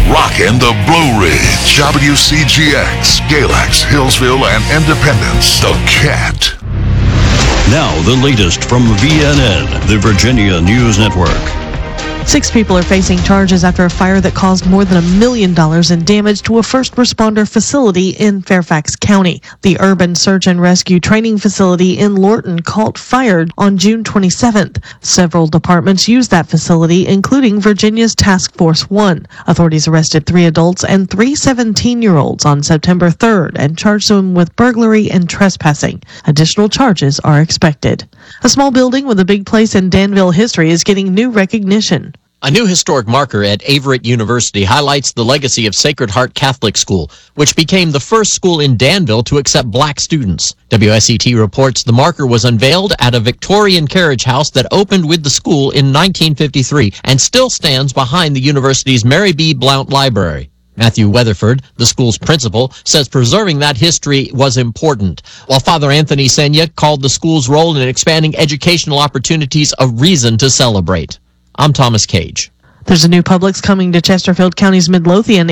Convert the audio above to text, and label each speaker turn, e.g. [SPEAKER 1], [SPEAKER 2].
[SPEAKER 1] Rockin' the Blue Ridge, WCGX, Galax, Hillsville, and Independence, The Cat.
[SPEAKER 2] Now, the latest from VNN, the Virginia News Network.
[SPEAKER 3] 6 people are facing charges after a fire that caused more than $1 million in damage to a first responder facility in Fairfax County. The Urban Search and Rescue Training Facility in Lorton caught fire on June 27th. Several departments used that facility, including Virginia's Task Force 1. Authorities arrested 3 adults and 3 17-year-olds on September 3rd and charged them with burglary and trespassing. Additional charges are expected. A small building with a big place in Danville history is getting new recognition.
[SPEAKER 4] A new historic marker at Averett University highlights the legacy of Sacred Heart Catholic School, which became the first school in Danville to accept black students. WSET reports the marker was unveiled at a Victorian carriage house that opened with the school in 1953 and still stands behind the university's Mary B. Blount Library. Matthew Weatherford, the school's principal, says preserving that history was important, while Father Anthony Senya called the school's role in expanding educational opportunities a reason to celebrate. I'm Thomas Cage.
[SPEAKER 3] There's a new Publix coming to Chesterfield County's Midlothian